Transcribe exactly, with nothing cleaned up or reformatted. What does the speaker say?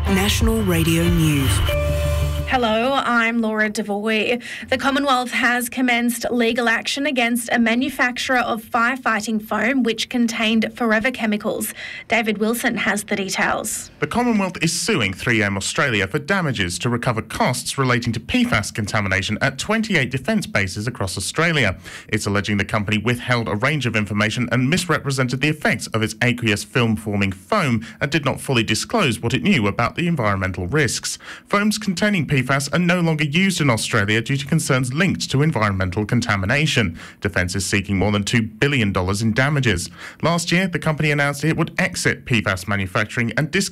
National Radio News. Hello, I'm Laura Devoy. The Commonwealth has commenced legal action against a manufacturer of firefighting foam which contained forever chemicals. David Wilson has the details. The Commonwealth is suing three M Australia for damages to recover costs relating to P FAS contamination at twenty-eight defence bases across Australia. It's alleging the company withheld a range of information and misrepresented the effects of its aqueous film-forming foam and did not fully disclose what it knew about the environmental risks. Foams containing P FAS are no longer used in Australia due to concerns linked to environmental contamination. Defence is seeking more than two billion dollars in damages. Last year, the company announced it would exit P FAS manufacturing and discontinue